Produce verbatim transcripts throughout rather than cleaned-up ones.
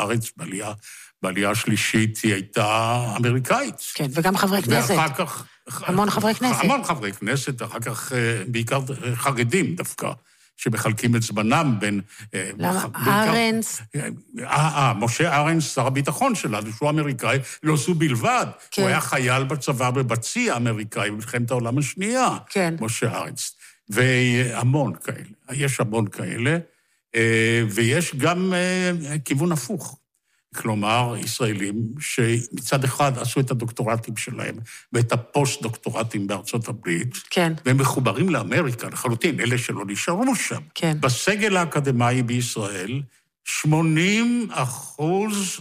לארץ בעלייה, בעלייה השלישית היא הייתה אמריקאית. כן, וגם חברי כנסת. ואחר כך... המון חברי כנסת. המון חברי כנסת, אחר כך בעיקר חרדים דווקא, שמחלקים את זמנם בין... למה? ארנס? אה, משה ארנס, שר הביטחון שלנו, שהוא אמריקאי, לא זו בלבד. כן. הוא היה חייל בצבא בבצי האמריקאי, במלחמת העולם השנייה. כן. משה ארנס. והמון כאלה. יש המון כאלה, ויש גם כיוון הפוך. כלומר, ישראלים שמצד אחד עשו את הדוקטורטים שלהם, ואת הפוסט-דוקטורטים בארצות הברית, כן. והם מחוברים לאמריקה, לחלוטין, אלה שלא נשארו שם. כן. בסגל האקדמי בישראל, שמונים אחוז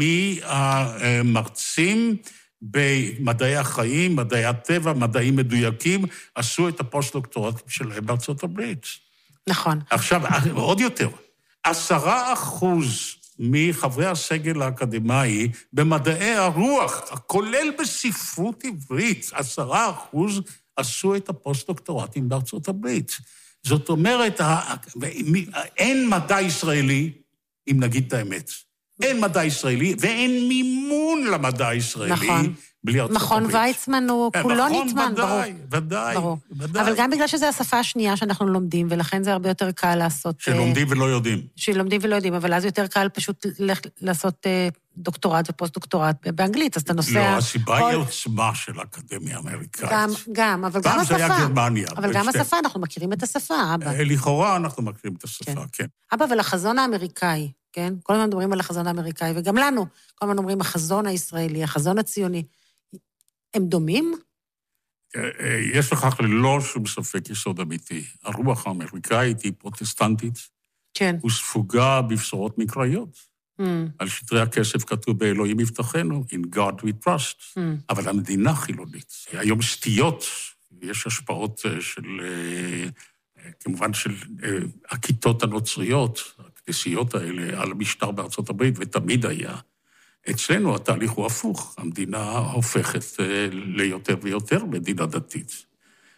מהמרצים במדעי החיים, מדעי הטבע, מדעים מדויקים, עשו את הפוסט-דוקטורטים שלהם בארצות הברית. נכון. עכשיו, עוד יותר, עשרה אחוז מחברי הסגל האקדמי במדעי הרוח, כולל בספרות עברית, עשרה אחוז עשו את הפוסט-דוקטורטים בארצות הברית. זאת אומרת, אין מדע ישראלי, אם נגיד את האמת, אין מדע ישראלי ואין מימון למדע הישראלי. נכון. בלי ארצות מכון הברית. ויצמן הוא כולו נטמן, ברור. ודאי, ודאי, ברור. ודאי. אבל גם בגלל שזו השפה השנייה שאנחנו לומדים, ולכן זה הרבה יותר קל לעשות... שלומדים ולא יודעים. שלומדים ולא יודעים, אבל אז יותר קל פשוט לעשות דוקטורט ופוסט-דוקטורט באנגלית, אז אתה נוסע... לא, הסיבה היא עוצמה של האקדמיה האמריקאית. גם, גם, אבל גם השפה. פעם זה היה גרמניה. אבל גם השפה, אנחנו מכירים את השפה, אבא. לכאורה אנחנו מכירים את השפה, כן. אבא, ולחזון האמריקאי, כן? כל הזמן מדברים על החזון האמריקאי, וגם לנו, כל הזמן אומרים החזון הישראלי, החזון הציוני. הם דומים? יש לכך ללא שום ספק יסוד אמיתי. הרוח האמריקאית היא פרוטסטנטית, כן. וספוגה בבשורות מקראיות. Mm. על שטרי הכסף כתוב באלוהים יבטחנו, in God we trust. Mm. אבל המדינה חילונית. היום סטיות, יש השפעות של, כמובן של הכיתות הנוצריות, הכנסיות האלה, על המשטר בארצות הברית, ותמיד היה. אצלנו התהליך הוא הפוך, המדינה הופכת ליותר ויותר מדינה דתית.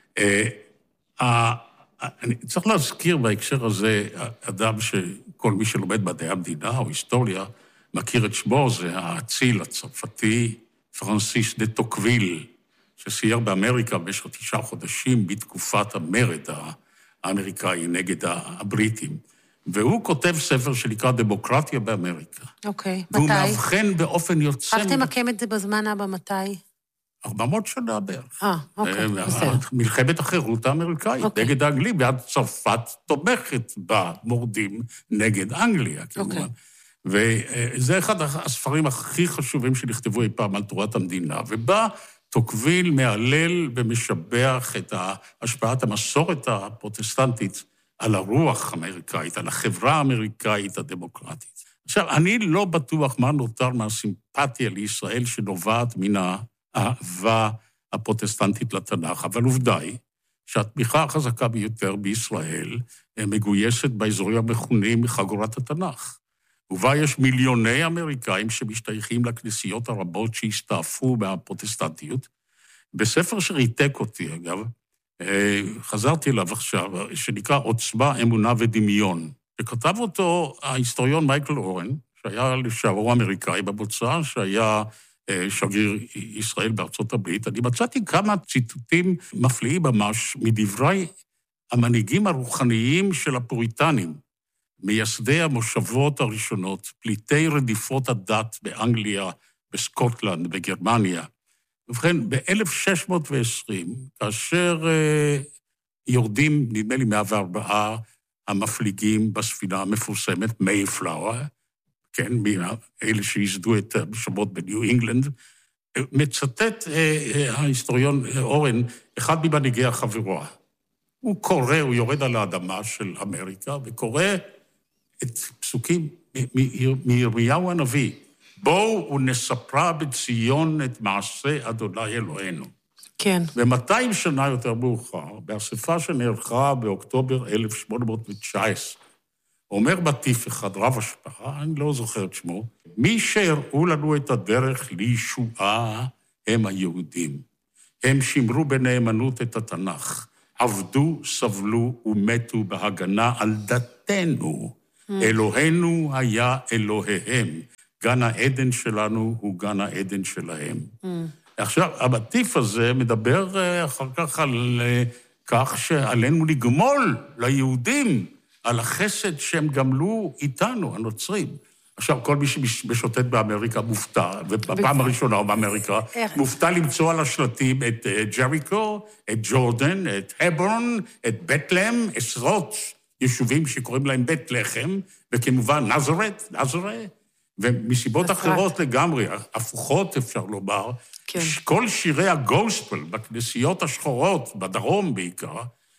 אני צריך להזכיר בהקשר הזה, אדם שכל מי שלומד מדעי המדינה או היסטוריה, מכיר את שמו, זה האציל הצרפתי, פרנסיס דה טוקוויל, שסייר באמריקה במשך תשעה חודשים בתקופת המרד האמריקאי נגד הבריטים. והוא כותב ספר שנקרא דמוקרטיה באמריקה. אוקיי, מתי? והוא מאבחן באופן יוצא... איך תמקם את זה בזמן הבא, מתי? ארבע מאות שנה בערך. אה, אוקיי, בסדר. מלחמת החירות האמריקאית, אוקיי. נגד האנגלים, ועד צרפת תומכת במורדים נגד אנגליה, כמובן. אוקיי. וזה אחד הספרים הכי חשובים שנכתבו אי פעם על תורת המדינה, ובה טוקוויל מעלל ומשבח את השפעת המסורת הפרוטסטנטית על הרוח האמריקאית, על החברה האמריקאית הדמוקרטית. עכשיו, אני לא בטוח מה נותר מהסימפתיה לישראל שנובעת מן האהבה הפרוטסטנטית לתנ"ך, אבל עובדה היא שהתמיכה החזקה ביותר בישראל מגויסת באזורים המכונים מחגורת התנ"ך. ובה יש מיליוני אמריקאים שמשתייכים לכנסיות הרבות שהסתעפו מהפרוטסטנטיות. בספר שריתק אותי, אגב, חזרתי אליו עכשיו, שנקרא עוצמה, אמונה ודמיון. שכתב אותו ההיסטוריון מייקל אורן, שהיה לשעבר אמריקאי במוצא, שהיה שגריר ישראל בארצות הברית. אני מצאתי כמה ציטוטים מפליאים ממש מדברי המנהיגים הרוחניים של הפוריטנים, מייסדי המושבות הראשונות, פליטי רדיפות הדת באנגליה, בסקוטלנד, בגרמניה. ובכן, ב-אלף שש מאות ועשרים, כאשר אה, יורדים, נדמה לי מאה וארבע, המפליגים בספינה המפורסמת, מייפלאואר, כן, מאלה שיסדו את המשמעות בניו אינגלנד, מצטט אה, ההיסטוריון אורן, אחד ממנהיגי החבורה. הוא קורא, הוא יורד על האדמה של אמריקה, וקורא את פסוקים מירמיהו הנביא, בואו ונספרה בציון את מעשה אדוני אלוהינו. כן. ו-מאתיים שנה יותר מאוחר, באספה שנערכה באוקטובר אלף שמונה מאות תשע עשרה, אומר בטיף אחד, רב השפעה, אני לא זוכר את שמו, מי שהראו לנו את הדרך לישועה הם היהודים. הם שמרו בנאמנות את התנ"ך, עבדו, סבלו ומתו בהגנה על דתנו. Mm. אלוהינו היה אלוהיהם, גן העדן שלנו הוא גן העדן שלהם. Mm. עכשיו, המטיף הזה מדבר אחר כך על כך שעלינו לגמול ליהודים על החסד שהם גמלו איתנו, הנוצרים. עכשיו, כל מי שמשוטט באמריקה מופתע, ובפעם הראשונה באמריקה, מופתע למצוא על השלטים את ג'ריקו, את ג'ורדן, את הברון, את בית-לחם, עשרות יישובים שקוראים להם בית לחם, וכמובן נזרת, נזרה, ומסיבות אחרות לגמרי, הפוכות אפשר לומר, כל שירי הגוספל בכנסיות השחורות, בדרום בעיקר,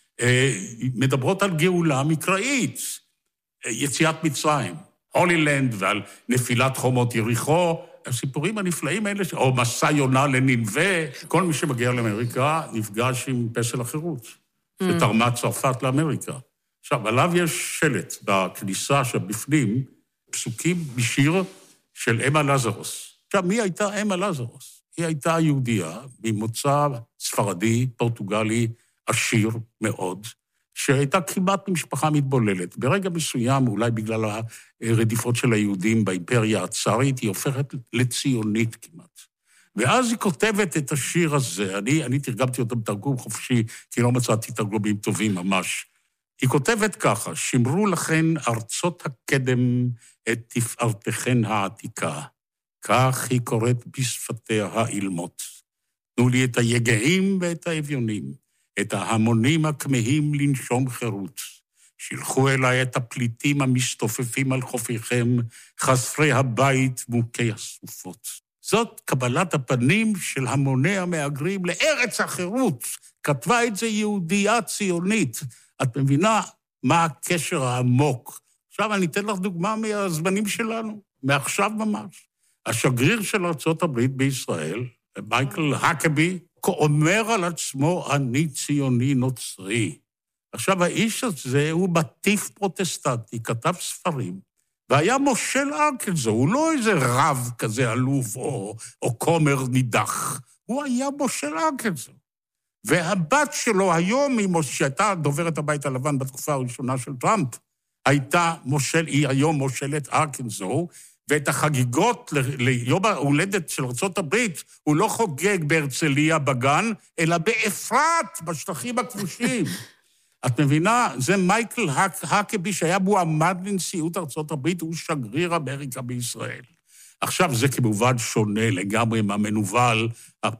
מדברות על גאולה מקראית, יציאת מצרים. הולילנד ועל נפילת חומות יריחו, הסיפורים הנפלאים האלה, או מסע יונה לנינווה, כל מי שמגיע לאמריקה נפגש עם פסל החירות, שתרמה צרפת לאמריקה. עכשיו, עליו יש שלט בכניסה שבפנים, פסוקים בשיר של אמה לזרוס. עכשיו, מי הייתה אמה לזרוס? היא הייתה יהודייה ממוצא ספרדי, פורטוגלי, עשיר מאוד, שהייתה כמעט משפחה מתבוללת. ברגע מסוים, אולי בגלל הרדיפות של היהודים באימפריה הצארית, היא הופכת לציונית כמעט. ואז היא כותבת את השיר הזה, אני, אני תרגמתי אותו בתרגום חופשי, כי לא מצאתי תרגומים טובים ממש. היא כותבת ככה, שמרו לכן ארצות הקדם את תפארתכן העתיקה. כך היא קוראת בשפתיה האילמות. תנו לי את היגעים ואת האביונים. את ההמונים הכמהים לנשום חירות. שילחו אליי את הפליטים המסתופפים על חופיכם, חסרי הבית מוכי הסופות. זאת קבלת הפנים של המוני המהגרים לארץ החירות. כתבה את זה יהודייה ציונית. את מבינה מה הקשר העמוק. עכשיו אני אתן לך דוגמה מהזמנים שלנו, מעכשיו ממש. השגריר של ארצות הברית בישראל, מייקל הקבי, אומר על עצמו, אני ציוני נוצרי. עכשיו, האיש הזה הוא מטיף פרוטסטנטי, כתב ספרים, והיה מושל ארקנסו, הוא לא איזה רב כזה עלוב או, או כומר נידח, הוא היה מושל ארקנסו. והבת שלו היום, שהייתה דוברת הבית הלבן בתקופה הראשונה של טראמפ, הייתה מושל, היא היום מושלת ארקנסו, ואת החגיגות ליום ההולדת של ארצות הברית, הוא לא חוגג בהרצליה בגן, אלא באפרת, בשטחים הכבושים. את מבינה? זה מייקל הקבי, שהיה מועמד לנשיאות ארצות הברית, הוא שגריר אמריקה בישראל. עכשיו זה כמובן שונה לגמרי מהמנוול,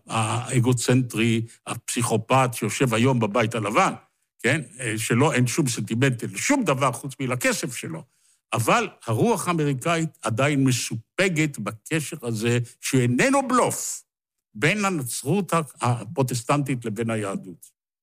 האגוצנטרי, הפסיכופת, שיושב היום בבית הלבן, כן? שלא אין שום סנטימנט, שום דבר חוץ מלכסף שלו. אבל הרוח האמריקאית עדיין מסופגת בקשר הזה, שאיננו בלוף, בין הנצרות הפרוטסטנטית לבין היהדות.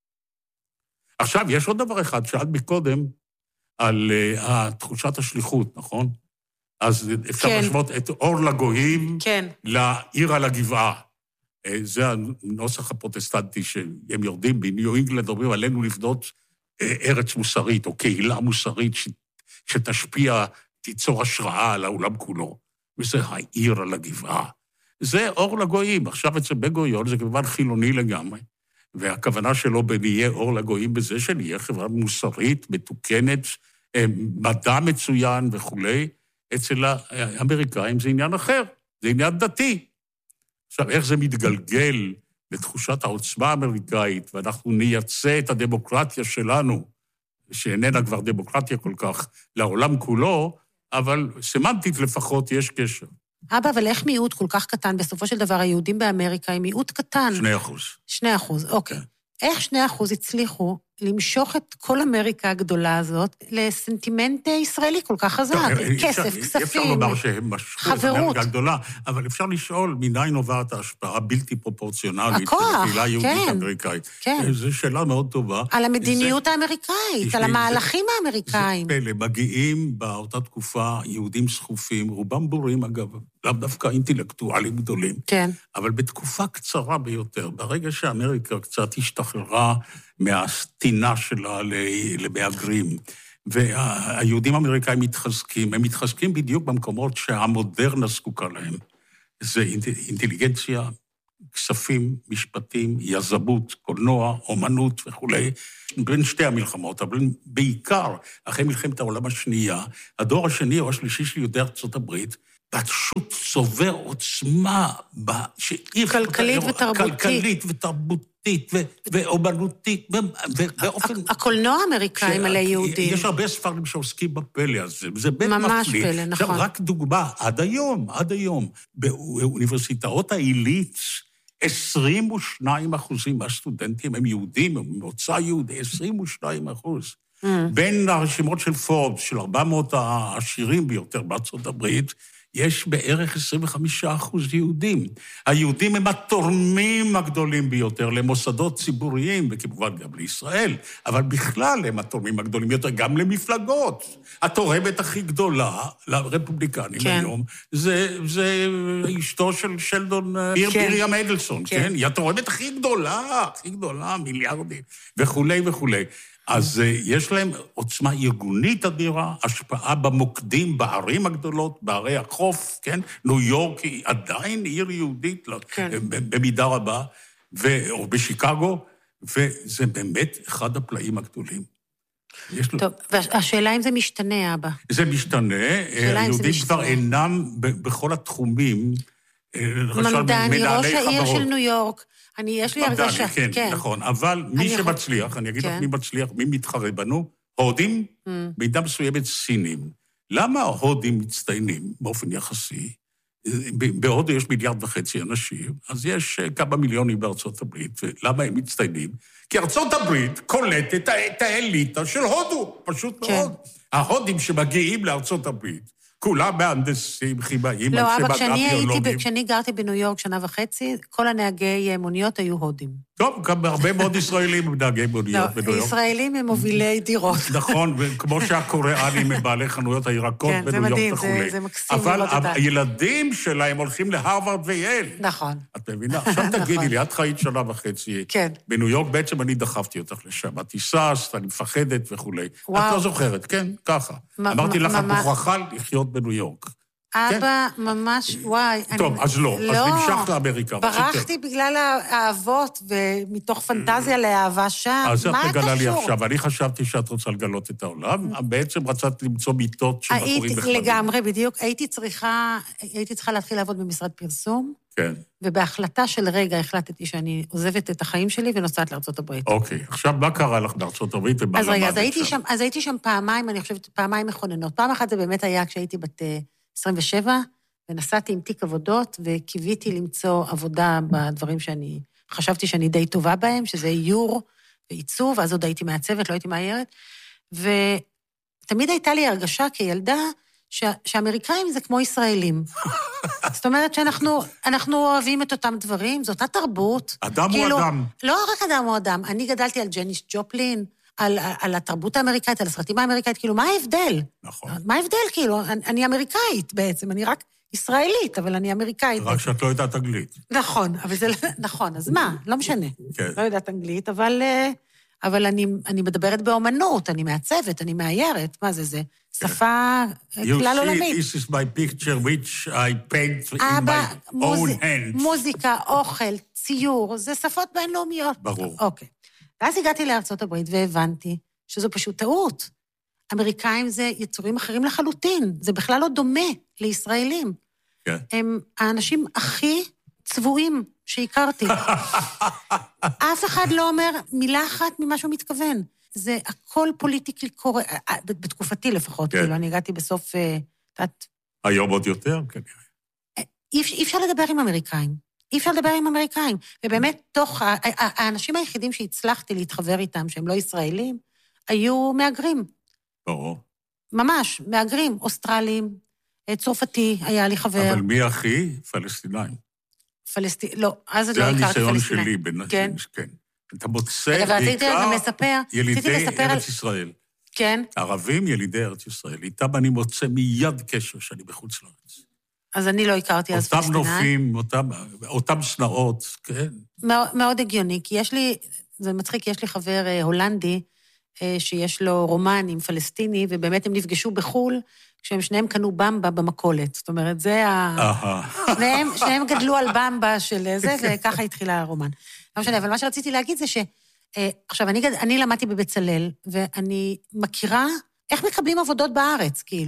עכשיו, יש עוד דבר אחד, שאלת מקודם על uh, תחושת השליחות, נכון? אז אפשר כן. לשמות את אור לגויים כן. לעיר על הגבעה. Uh, זה הנוסח הפרוטסטנטי שהם יורדים בניו אינגלנד, אומרים עלינו לבנות uh, ארץ מוסרית, או קהילה מוסרית ש... שתשפיע, תיצור השראה על העולם כולו. וזה העיר על הגבעה. זה אור לגויים. עכשיו אצל בן-גוריון זה כמובן חילוני לגמרי. והכוונה שלו בנהיה אור לגויים בזה שנהיה חברה מוסרית, מתוקנת, מדע מצוין וכו'. אצל האמריקאים זה עניין אחר, זה עניין דתי. עכשיו, איך זה מתגלגל לתחושת העוצמה האמריקאית, ואנחנו נייצא את הדמוקרטיה שלנו, שאיננה כבר דמוקרטיה כל כך, לעולם כולו, אבל סמנטית לפחות יש קשר. אבא, אבל איך מיעוט כל כך קטן, בסופו של דבר היהודים באמריקה הם מיעוט קטן? שני אחוז. שני אחוז, אוקיי. איך שני אחוז הצליחו למשוך את כל אמריקה הגדולה הזאת לסנטימנט ישראלי כל כך חזק? כסף, כספים, אפשר לומר שהם משכו את אמריקה הגדולה, אבל אפשר לשאול מניין נובעת ההשפעה בלתי פרופורציונלית של הקהילה היהודית האמריקאית. זו שאלה מאוד טובה. על המדיניות האמריקאית, על המהלכים האמריקאים. זה פלא, מגיעים באותה תקופה יהודים סחופים, רובם בורים אגב, לאו דווקא אינטלקטואלים גדולים. כן. אבל בתקופה קצרה ביותר, ברגע שאמריקה קצת השתחררה מהסתינה שלה למהגרים, והיהודים האמריקאים מתחזקים, הם מתחזקים בדיוק במקומות שהמודרנה זקוקה להם. זה אינטליגנציה, כספים, משפטים, יזמות, קולנוע, אומנות וכו'. בין שתי המלחמות, אבל בעיקר, אחרי מלחמת העולם השנייה, הדור השני או השלישי של יהודי ארצות הברית, פשוט צובר עוצמה כלכלית ותרבותית. כלכלית ותרבותית ואומנותית, באופן... הקולנוע האמריקאי מלא יהודים. יש הרבה ספרים שעוסקים בפלא הזה, וזה בית מפליא. ממש פלא, נכון. רק דוגמה, עד היום, עד היום, באוניברסיטאות העילית, עשרים ושניים אחוזים מהסטודנטים הם יהודים, הם ממוצא יהודי, עשרים ושניים אחוז. Mm. בין הרשימות של פורבס, של ארבע מאות העשירים ביותר בארצות הברית, יש בערך עשרים וחמישה אחוז יהודים. היהודים הם התורמים הגדולים ביותר למוסדות ציבוריים, וכמובן גם לישראל, אבל בכלל הם התורמים הגדולים ביותר, גם למפלגות. התורמת הכי גדולה לרפובליקנים כן. היום, זה, זה אשתו של שלדון, כן. מיריאם אדלסון, כן. כן? היא התורמת הכי גדולה, הכי גדולה, מיליארדים, וכולי וכולי. אז יש להם עוצמה ארגונית אדירה, השפעה במוקדים, בערים הגדולות, בערי החוף, כן? ניו יורק היא עדיין עיר יהודית, כן. במידה רבה, ו... או בשיקגו, וזה באמת אחד הפלאים הגדולים. טוב, והשאלה אם זה משתנה, אבא. זה משתנה, היהודים כבר אינם בכל התחומים, ממדני, ראש העיר של ניו יורק, אני, יש לי הרגשה, כן, כן. נכון, אבל מי שמצליח, יכול... אני אגיד כן. לך מי מצליח, מי מתחרה בנו, הודים, mm. מידה מסוימת סינים. למה ההודים מצטיינים באופן יחסי? בהודו יש מיליארד וחצי אנשים, אז יש כמה מיליונים בארצות הברית, ולמה הם מצטיינים? כי ארצות הברית קולטת את האליטה של הודו, פשוט כן. מאוד. ההודים שמגיעים לארצות הברית, כולם מהנדסים, כימאים, לא, אבל כשאני הייתי, כשאני גרתי בניו יורק שנה וחצי, כל הנהגי מוניות היו הודים. טוב, גם הרבה מאוד ישראלים הם נהגי מוניות בניו יורק. ישראלים הם מובילי דירות. נכון, כמו שהקוריאנים הם בעלי חנויות הירקות בניו יורק וכו'. זה מקסים לראות אותה. אבל הילדים שלהם הולכים להרווארד וייל. נכון. את מבינה? עכשיו תגידי לי, את חיית שנה וחצי. כן. בניו יורק בעצם אני דחפתי אותך לשם. את היססת, אני מפחדת וכו'. את לא זוכרת, כן? ככה. אמרתי לך, את מוכרחה לחיות בניו יורק. אבא ממש, וואי. טוב, אז לא, אז נמשך לאמריקה. ברחתי בגלל האהבות, ומתוך פנטזיה לאהבה שם. אז את מגלה לי עכשיו, אני חשבתי שאת רוצה לגלות את העולם, בעצם רצת למצוא מיטות של בחורים בכלל. לגמרי, בדיוק. הייתי צריכה, הייתי צריכה להתחיל לעבוד במשרד פרסום, כן. ובהחלטה של רגע החלטתי שאני עוזבת את החיים שלי ונוסעת לארצות הברית. אוקיי, עכשיו מה קרה לך בארצות הברית? אז רגע, אז הייתי שם, אז הייתי שם פעמיים, אני חושבת, פעמיים מכוננות. פעם אחת זה באמת היה כשהייתי בת עשרים ושבע, ונסעתי עם תיק עבודות, וקיוויתי למצוא עבודה בדברים שאני חשבתי שאני די טובה בהם, שזה איור ועיצוב, אז עוד הייתי מעצבת, לא הייתי מאיירת, ותמיד הייתה לי הרגשה כילדה, שאמריקאים זה כמו ישראלים. זאת אומרת שאנחנו אנחנו אוהבים את אותם דברים, זאת התרבות. אדם כאילו, הוא אדם. לא רק אדם הוא אדם, אני גדלתי על ג'ניס ג'ופלין, על, על התרבות האמריקאית, על הסרטים האמריקאית, כאילו, מה ההבדל? נכון. מה ההבדל, כאילו? אני, אני אמריקאית בעצם, אני רק ישראלית, אבל אני אמריקאית. רק שאת לא יודעת אנגלית. נכון, אבל זה נכון, אז מה? לא משנה. כן. לא יודעת אנגלית, אבל, אבל אני, אני מדברת באומנות, אני מעצבת, אני מאיירת, מה זה זה? שפה כלל עולמית. You see, this is my picture which I paint in my own hands. מוזיקה, אוכל, ציור, זה שפות בינלאומיות. ברור. אוקיי. ואז הגעתי לארצות הברית והבנתי שזו פשוט טעות. אמריקאים זה יצורים אחרים לחלוטין, זה בכלל לא דומה לישראלים. כן. הם האנשים הכי צבועים שהכרתי. אף אחד לא אומר מילה אחת ממה שהוא מתכוון. זה הכל פוליטיקלי קורא, בתקופתי לפחות, כאילו, אני הגעתי בסוף... היום עוד יותר, כנראה. אי אפשר לדבר עם אמריקאים. אי אפשר לדבר עם אמריקאים. ובאמת, תוך... האנשים היחידים שהצלחתי להתחבר איתם, שהם לא ישראלים, היו מאגרים. ברור. ממש, מאגרים, אוסטרלים, צרפתי, היה לי חבר. אבל מי הכי? פלסטינאים. פלסטין... לא, אז עוד לא הכרתי פלסטינאים. זה הניסיון שלי, בין... כן. כן. אתה מוצא בעיקר ילידי ארץ ישראל. כן. ערבים ילידי ארץ ישראל. איתם אני מוצא מיד קשר שאני בחוץ לארץ. אז אני לא הכרתי אז פלסטינאים. אותם נופים, אותם, אותם סנאות, כן. מאוד, מאוד הגיוני, כי יש לי, זה מצחיק, יש לי חבר הולנדי, שיש לו רומן עם פלסטיני, ובאמת הם נפגשו בחול, כשהם שניהם קנו במבה במקולת. זאת אומרת, זה ה... שניהם, שניהם גדלו על במבה של זה, וככה התחילה הרומן. לא משנה, אבל מה שרציתי להגיד זה ש... עכשיו, אני, אני למדתי בבצלאל, ואני מכירה איך מקבלים עבודות בארץ, כאילו.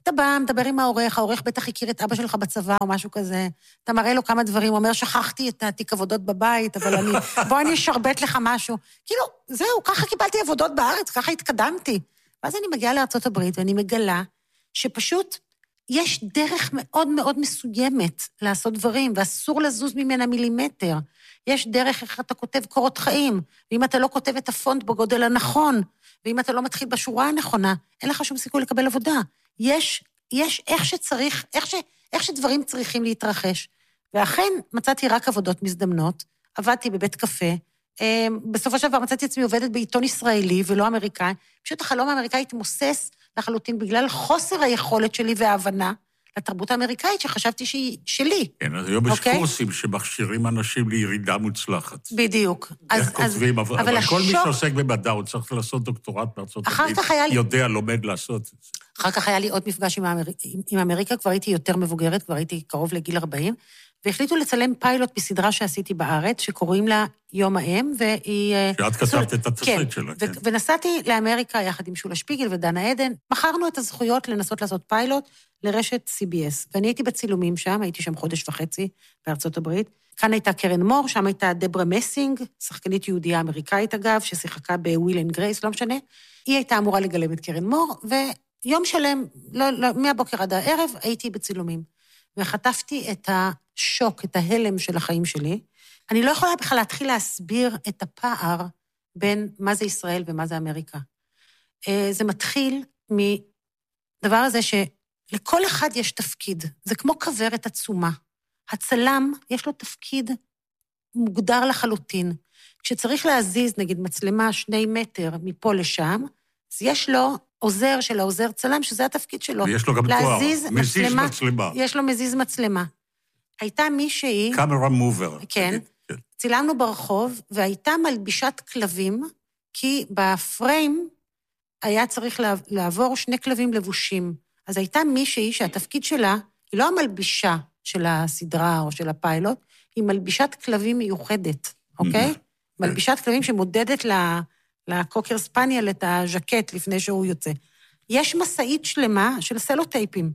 אתה בא, מדבר עם העורך, העורך בטח הכיר את אבא שלך בצבא או משהו כזה, אתה מראה לו כמה דברים, הוא אומר, שכחתי את התיק עבודות בבית, אבל אני, בוא אני אשרבט לך משהו. כאילו, זהו, ככה קיבלתי עבודות בארץ, ככה התקדמתי. ואז אני מגיעה לארצות הברית, ואני מגלה שפשוט יש דרך מאוד מאוד מסוימת לעשות דברים, ואסור לזוז ממנה מילימטר. יש דרך איך אתה כותב קורות חיים, ואם אתה לא כותב את הפונט בגודל הנכון, ואם אתה לא מתחיל בשורה הנכונה, אין לך שום סיכוי לקבל עבודה. יש, יש איך שצריך, איך, ש, איך שדברים צריכים להתרחש. ואכן מצאתי רק עבודות מזדמנות, עבדתי בבית קפה, בסופו של דבר מצאתי עצמי עובדת בעיתון ישראלי ולא אמריקאי, פשוט החלום האמריקאי התמוסס לחלוטין בגלל חוסר היכולת שלי וההבנה לתרבות האמריקאית שחשבתי שהיא שלי. כן, אז היום יש קורסים שמכשירים אנשים לירידה מוצלחת. בדיוק. איך כותבים, אבל כל מי שעוסק במדע, הוא צריך לעשות דוקטורט בארצות הברית, יודע, לומד לעשות את זה. אחר כך היה לי עוד מפגש עם אמריקה, כבר הייתי יותר מבוגרת, כבר הייתי קרוב לגיל ארבעים, והחליטו לצלם פיילוט בסדרה שעשיתי בארץ, שקוראים לה יום האם, והיא... שאת כתבת את התסריט שלה, כן. ונסעתי לאמריקה יחד עם שולה שפיגל ודנה עדן, מכרנו את הזכויות לנסות לעשות פיילוט לרשת סי בי אס, ואני הייתי בצילומים שם, הייתי שם חודש וחצי בארצות הברית, כאן הייתה קרן מור, שם הייתה דברה מסינג, שחקנית יהודייה אמריקאית אגב, ששיחקה בוויל אנד גרייס, לא משנה, היא הייתה אמורה לגלם את קרן מור, ויום שלם, לא, לא, מהבוקר עד הערב, הייתי בצילומים. וחטפתי את השוק, את ההלם של החיים שלי. אני לא יכולה בכלל להתחיל להסביר את הפער בין מה זה ישראל ומה זה אמריקה. זה מתחיל מדבר הזה שלכל אחד יש תפקיד. זה כמו כוורת עצומה. הצלם, יש לו תפקיד מוגדר לחלוטין. כשצריך להזיז, נגיד, מצלמה שני מטר מפה לשם, אז יש לו עוזר של העוזר צלם, שזה התפקיד שלו. ויש לו גם תואר, מזיז מצלמה. יש לו מזיז מצלמה. הייתה מישהי... קאמרה מובר. כן. כן. צילמנו ברחוב, והייתה מלבישת כלבים, כי בפריים היה צריך לעבור שני כלבים לבושים. אז הייתה מישהי שהתפקיד שלה, היא לא המלבישה של הסדרה או של הפיילוט, היא מלבישת כלבים מיוחדת, אוקיי? מלבישת כלבים שמודדת לה... לקוקר ספניאל את הז'קט לפני שהוא יוצא. יש מסעית שלמה של סלוטייפים.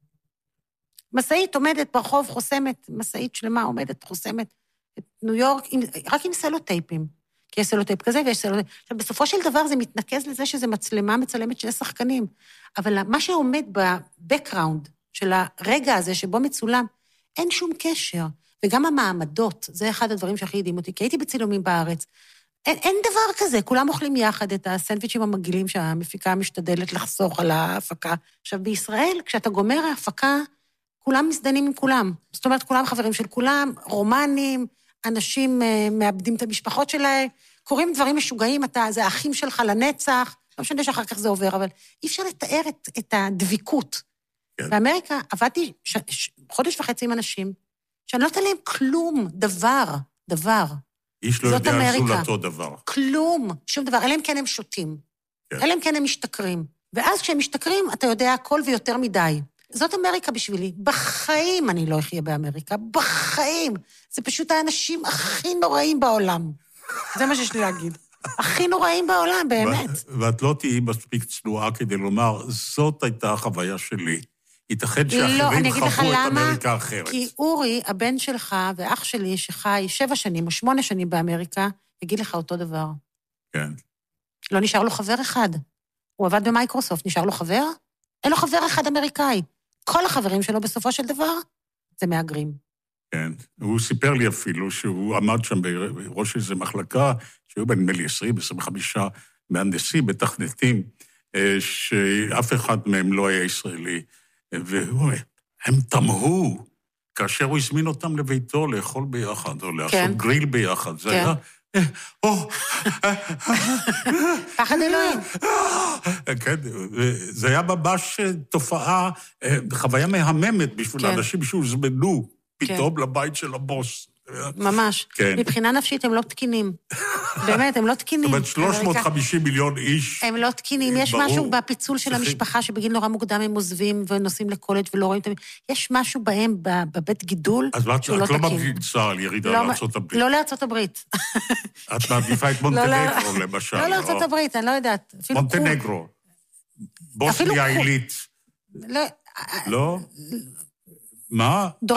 מסעית עומדת ברחוב, חוסמת, מסעית שלמה עומדת, חוסמת את ניו יורק, עם, רק עם סלוטייפים. כי יש סלוטייפ כזה ויש סלוטייפ. עכשיו, בסופו של דבר זה מתנקז לזה שזה מצלמה מצלמת שני שחקנים. אבל מה שעומד בבקראונד של הרגע הזה שבו מצולם, אין שום קשר. וגם המעמדות, זה אחד הדברים שהכי ידעים אותי, כי הייתי בצילומים בארץ, אין, אין דבר כזה, כולם אוכלים יחד את הסנדוויצ'ים המגעילים שהמפיקה משתדלת לחסוך על ההפקה. עכשיו, בישראל, כשאתה גומר ההפקה, כולם מזדנים עם כולם. זאת אומרת, כולם חברים של כולם, רומנים, אנשים uh, מאבדים את המשפחות שלהם, קוראים דברים משוגעים, אתה, זה האחים שלך לנצח, לא משנה שאחר כך זה עובר, אבל אי אפשר לתאר את, את הדביקות. כן. באמריקה עבדתי ש, ש, חודש וחצי עם אנשים, שאני לא נותן להם כלום, דבר, דבר. איש לא יודע על זולתו דבר. כלום, שום דבר, אלא אם כן הם שותים. כן. אלא אם כן הם משתכרים. ואז כשהם משתכרים, אתה יודע הכל ויותר מדי. זאת אמריקה בשבילי. בחיים אני לא אחיה באמריקה, בחיים. זה פשוט האנשים הכי נוראים בעולם. זה מה שיש לי להגיד. הכי נוראים בעולם, באמת. ואת לא תהיי מספיק צנועה כדי לומר, זאת הייתה החוויה שלי. ייתכן שאחרים חוו את אמריקה אחרת. כי אורי, הבן שלך ואח שלי, שחי שבע שנים או שמונה שנים באמריקה, יגיד לך אותו דבר. כן. לא נשאר לו חבר אחד. הוא עבד במייקרוסופט, נשאר לו חבר? אין לו חבר אחד אמריקאי. כל החברים שלו בסופו של דבר, זה מאגרים. כן. הוא סיפר לי אפילו שהוא עמד שם בראש איזו מחלקה, שהיו בין מלי עשרים, עשרים וחמישה מהנדסים, מתכנתים, שאף אחד מהם לא היה ישראלי. והם תמהו, כאשר הוא הזמין אותם לביתו לאכול ביחד, או לעשות גריל ביחד. זה היה... פחד אלוהים. כן, זה היה ממש תופעה, חוויה מהממת בשביל האנשים שהוזמנו פתאום לבית של הבוס. ממש. מבחינה נפשית הם לא תקינים. באמת, הם לא תקינים. זאת אומרת, שלוש מאות וחמישים מיליון איש. הם לא תקינים. יש משהו בפיצול של המשפחה, שבגיל נורא מוקדם הם עוזבים ונוסעים לקולג' ולא רואים אותם. יש משהו בהם, בבית גידול, שהוא לא תקין. אז את לא ממליצה על ירידה לארצות הברית. לא לארצות הברית. את מעדיפה את מונטנגרו, למשל. לא לארצות הברית, אני לא יודעת. מונטנגרו. בוסניה עילית. לא. לא? מה?